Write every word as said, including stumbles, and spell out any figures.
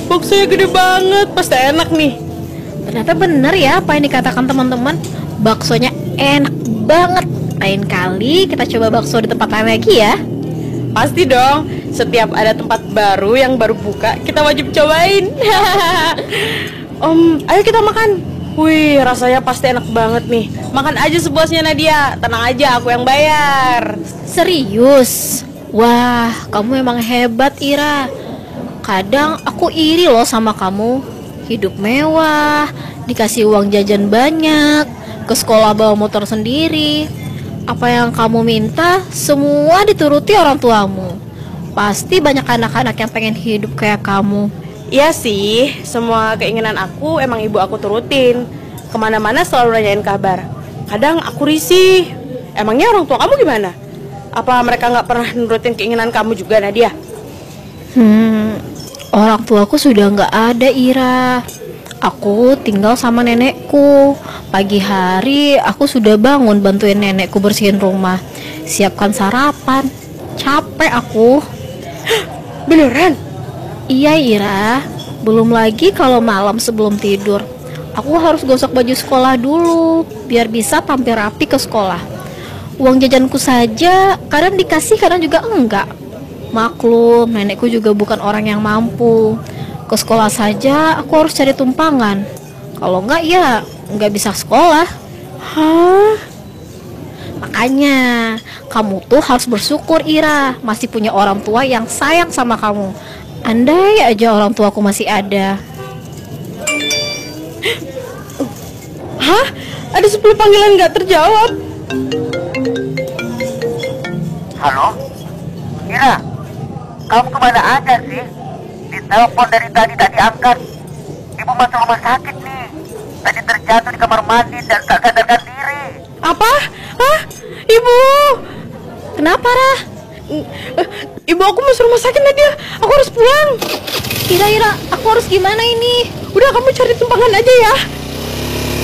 baksonya gede banget, pasti enak nih. Ternyata bener ya apa yang dikatakan teman-teman. Baksonya enak banget. Lain kali kita coba bakso di tempat lain lagi ya. Pasti dong, setiap ada tempat baru yang baru buka, kita wajib cobain. Om, ayo kita makan. Wih, rasanya pasti enak banget nih. Makan aja sepuasnya Nadia, tenang aja, aku yang bayar. Serius? Wah, kamu emang hebat Ira. Kadang aku iri loh sama kamu. Hidup mewah, dikasih uang jajan banyak, ke sekolah bawa motor sendiri. Apa yang kamu minta, semua dituruti orang tuamu. Pasti banyak anak-anak yang pengen hidup kayak kamu. Iya sih, semua keinginan aku emang ibu aku turutin. Kemana-mana selalu nanyain kabar. Kadang aku risih. Emangnya orang tua kamu gimana? Apa mereka gak pernah nurutin keinginan kamu juga, Nadia? Hmm, orang tuaku sudah gak ada, Ira. Aku tinggal sama nenekku. Pagi hari aku sudah bangun bantuin nenekku bersihin rumah, siapkan sarapan. Capek aku. Beneran? Iya Ira. Belum lagi kalau malam sebelum tidur, aku harus gosok baju sekolah dulu biar bisa tampil rapi ke sekolah. Uang jajanku saja kadang dikasih, kadang juga enggak. Maklum, nenekku juga bukan orang yang mampu. Ke sekolah saja aku harus cari tumpangan. Kalau enggak ya enggak bisa sekolah. Hah? Makanya kamu tuh harus bersyukur Ira, masih punya orang tua yang sayang sama kamu. Andai aja orang tuaku masih ada. Hah? Ada sepuluh panggilan gak terjawab. Halo? Ira, kamu kemana aja sih? Ditelepon dari tadi tak diangkat. Ibu masuk rumah sakit nih. Tadi terjatuh di kamar mandi dan tak sadarkan diri. Apa? Hah? Ibu? Kenapa Rah? Ibu aku masuk rumah sakit Nadia. Aku harus pulang. Ira Ira, aku harus gimana ini? Udah kamu cari tumpangan aja ya.